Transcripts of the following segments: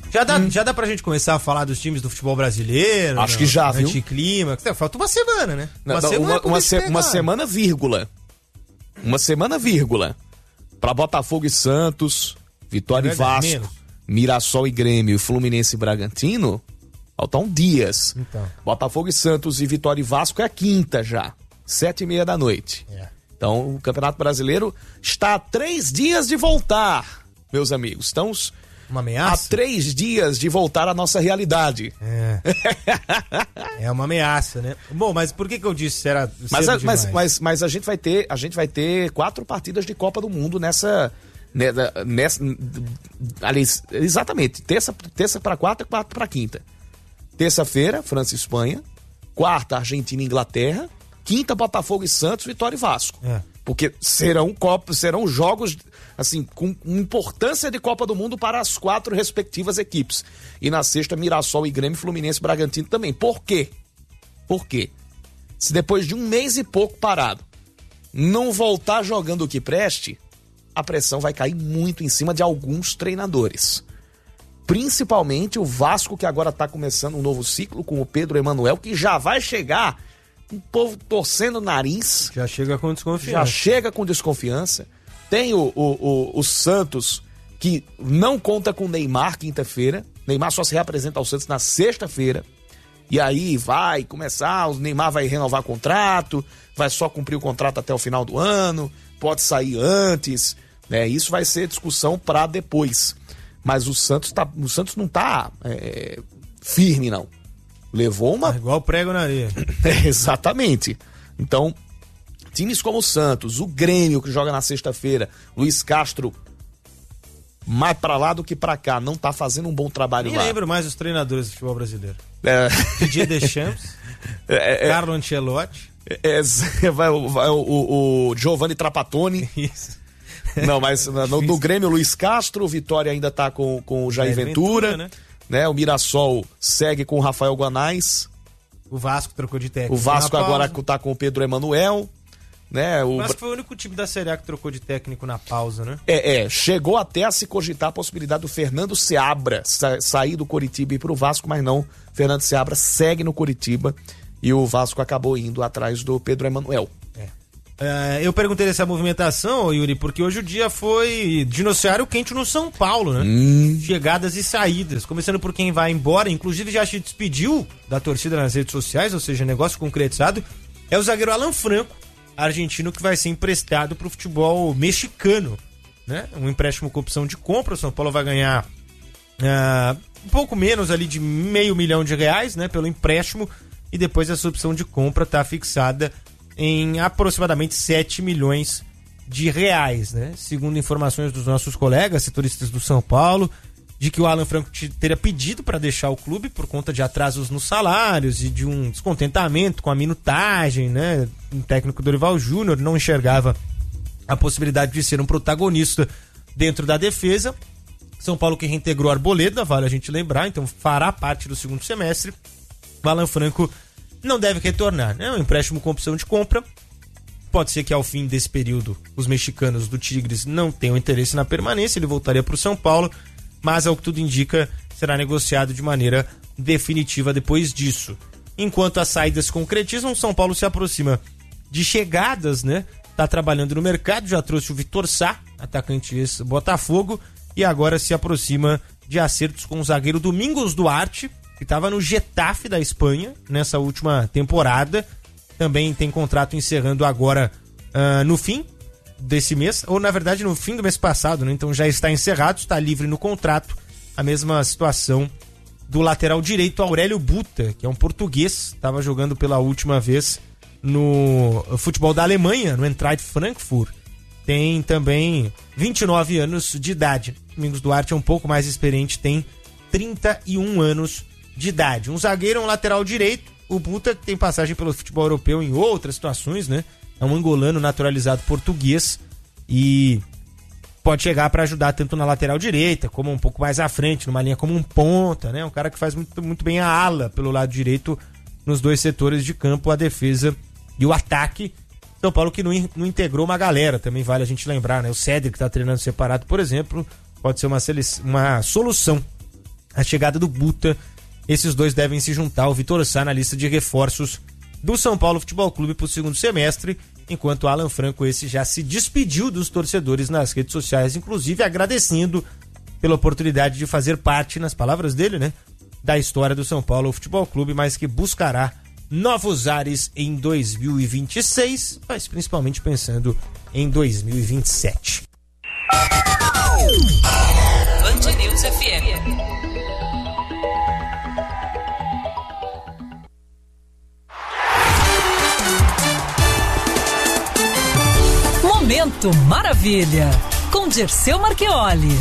Já dá pra gente começar a falar dos times do futebol brasileiro? Acho que já, viu? Anticlímax. Falta uma semana, né? Uma semana, vírgula. Uma semana, vírgula. Pra Botafogo e Santos, Vitória e Vasco, menos. Mirassol e Grêmio, Fluminense e Bragantino, faltam dias. Então. Botafogo e Santos e Vitória e Vasco é a quinta já, 7h30 da noite. Então o Campeonato Brasileiro está a 3 dias de voltar, meus amigos. Estamos uma ameaça? Há 3 dias de voltar à nossa realidade. É uma ameaça, né? Bom, mas por que eu disse que era mas a gente vai ter 4 partidas de Copa do Mundo nessa aliás, exatamente, terça para quarta, quarta para quinta. Terça-feira, França e Espanha. Quarta, Argentina e Inglaterra. Quinta, Botafogo e Santos, Vitória e Vasco. Porque serão jogos assim, com importância de Copa do Mundo para as 4 respectivas equipes. E na sexta, Mirassol e Grêmio, Fluminense e Bragantino também. Por quê? Se depois de 1 mês e pouco parado, não voltar jogando o que preste, a pressão vai cair muito em cima de alguns treinadores. Principalmente o Vasco, que agora está começando um novo ciclo com o Pedro Emanuel, que já vai chegar, um povo torcendo o nariz. Já chega com desconfiança. Tem o Santos, que não conta com o Neymar quinta-feira. Neymar só se reapresenta ao Santos na sexta-feira. E aí vai começar, o Neymar vai renovar contrato, vai só cumprir o contrato até o final do ano, pode sair antes, né? Isso vai ser discussão para depois. Mas o Santos não tá firme, não. Levou uma... igual prego na areia. Exatamente. Então, times como o Santos, o Grêmio, que joga na sexta-feira, Luiz Castro, mais pra lá do que pra cá, não tá fazendo um bom trabalho lá. Nem lembro mais os treinadores do futebol brasileiro. Didier Deschamps, Carlo Ancelotti. O Giovanni Trapattoni. Isso. Não, mas no Grêmio, Luiz Castro, o Vitória ainda tá com o Jair Ventura, né? O Mirassol segue com o Rafael Guanais. O Vasco trocou de técnico. O Vasco agora tá com o Pedro Emanuel, né? O Vasco foi o único time da Série A que trocou de técnico na pausa, né? Chegou até a se cogitar a possibilidade do Fernando Seabra sair do Coritiba e ir pro Vasco, mas não. Fernando Seabra segue no Coritiba e o Vasco acabou indo atrás do Pedro Emanuel. Eu perguntei dessa movimentação, Yuri, porque hoje o dia foi de noticiário quente no São Paulo, né? Chegadas e saídas, começando por quem vai embora, inclusive já se despediu da torcida nas redes sociais, ou seja, negócio concretizado, é o zagueiro Alan Franco, argentino, que vai ser emprestado para o futebol mexicano, né? Um empréstimo com opção de compra. O São Paulo vai ganhar um pouco menos ali de R$500 mil, né? Pelo empréstimo, e depois essa opção de compra está fixada em aproximadamente R$7 milhões, né? Segundo informações dos nossos colegas setoristas do São Paulo, de que o Alan Franco teria pedido para deixar o clube por conta de atrasos nos salários e de um descontentamento com a minutagem, né? O técnico Dorival Júnior não enxergava a possibilidade de ser um protagonista dentro da defesa. São Paulo que reintegrou a Arboleda, vale a gente lembrar, então fará parte do segundo semestre. O Alan Franco não deve retornar, né? Um empréstimo com opção de compra. Pode ser que ao fim desse período os mexicanos do Tigres não tenham interesse na permanência, ele voltaria para o São Paulo, mas ao que tudo indica será negociado de maneira definitiva depois disso. Enquanto as saídas se concretizam, o São Paulo se aproxima de chegadas, né? Tá trabalhando no mercado, já trouxe o Vitor Sá, atacante ex-Botafogo, e agora se aproxima de acertos com o zagueiro Domingos Duarte, que estava no Getafe da Espanha nessa última temporada. Também tem contrato encerrando agora no fim desse mês, ou na verdade no fim do mês passado, né? Então já está encerrado, está livre no contrato. A mesma situação do lateral direito Aurélio Buta, que é um português, estava jogando pela última vez no futebol da Alemanha, no Eintracht Frankfurt. Tem também 29 anos de idade. Domingos Duarte é um pouco mais experiente, tem 31 anos de idade. Um zagueiro, um lateral direito. O Buta tem passagem pelo futebol europeu em outras situações, né? É um angolano naturalizado português e pode chegar para ajudar tanto na lateral direita, como um pouco mais à frente, numa linha como um ponta, né? Um cara que faz muito, muito bem a ala pelo lado direito nos dois setores de campo, a defesa e o ataque. São Paulo que não integrou uma galera, também vale a gente lembrar, né? O Cédric que tá treinando separado, por exemplo, pode ser uma solução a chegada do Buta. Esses dois devem se juntar ao Vitor Sá na lista de reforços do São Paulo Futebol Clube para o segundo semestre, enquanto Alan Franco, esse já se despediu dos torcedores nas redes sociais, inclusive agradecendo pela oportunidade de fazer parte, nas palavras dele, né, da história do São Paulo Futebol Clube, mas que buscará novos ares em 2026, mas principalmente pensando em 2027. Band News FM. Momento Maravilha, com Dirceu Marchioli.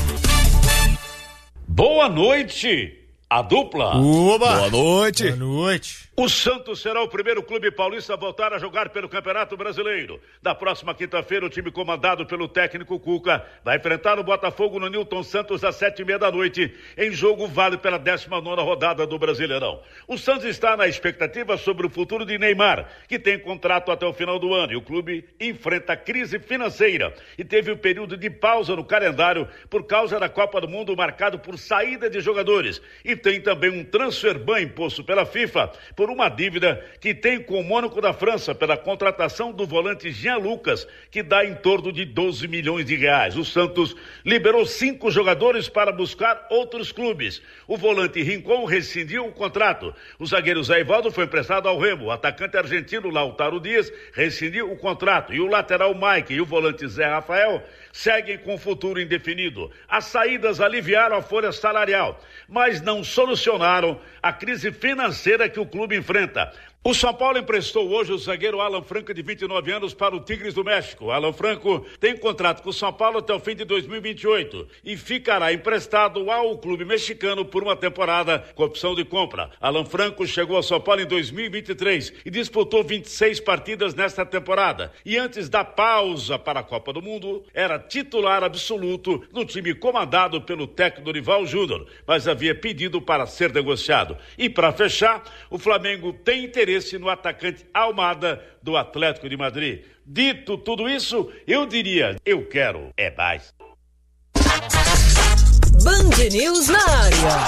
Boa noite, a dupla. Oba! Boa noite. Boa noite. O Santos será o primeiro clube paulista a voltar a jogar pelo Campeonato Brasileiro. Da próxima quinta-feira, o time comandado pelo técnico Cuca vai enfrentar o Botafogo no Newton Santos às 7h30 em jogo válido pela 19ª rodada do Brasileirão. O Santos está na expectativa sobre o futuro de Neymar, que tem contrato até o final do ano, e o clube enfrenta crise financeira e teve um período de pausa no calendário por causa da Copa do Mundo marcado por saída de jogadores, e tem também um transfer ban imposto pela FIFA por uma dívida que tem com o Mônaco da França pela contratação do volante Jean Lucas, que dá em torno de 12 milhões de reais. O Santos liberou 5 jogadores para buscar outros clubes. O volante Rincon rescindiu o contrato. O zagueiro Zé Ivaldo foi emprestado ao Remo. O atacante argentino Lautaro Dias rescindiu o contrato. E o lateral Mike e o volante Zé Rafael seguem com futuro indefinido. As saídas aliviaram a folha salarial, mas não solucionaram a crise financeira que o clube enfrenta. O São Paulo emprestou hoje o zagueiro Alan Franco, de 29 anos, para o Tigres do México. Alan Franco tem contrato com o São Paulo até o fim de 2028 e ficará emprestado ao clube mexicano por uma temporada com opção de compra. Alan Franco chegou ao São Paulo em 2023 e disputou 26 partidas nesta temporada. E antes da pausa para a Copa do Mundo, era titular absoluto no time comandado pelo técnico Dorival Júnior, mas havia pedido para ser negociado. E para fechar, o Flamengo tem interesse no atacante Almada do Atlético de Madrid. Dito tudo isso, eu diria, eu quero é mais. Band News na área.